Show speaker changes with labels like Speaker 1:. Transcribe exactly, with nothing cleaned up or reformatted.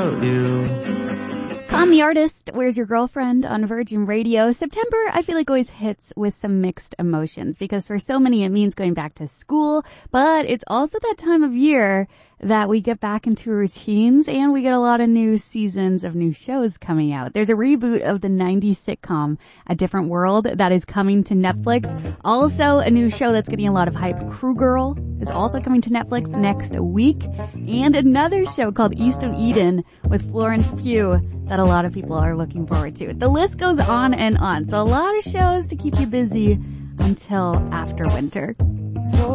Speaker 1: without you.
Speaker 2: I'm the Artist. Where's Your Girlfriend on Virgin Radio. September, I feel like, always hits with some mixed emotions because for so many it means going back to school, but it's also that time of year that we get back into routines and we get a lot of new seasons of new shows coming out. There's a reboot of the nineties sitcom A Different World that is coming to Netflix. Also, a new show that's getting a lot of hype, Crew Girl, is also coming to Netflix next week. And another show called East of Eden with Florence Pugh that a lot of people are looking forward to. The list goes on and on. So a lot of shows to keep you busy until after winter.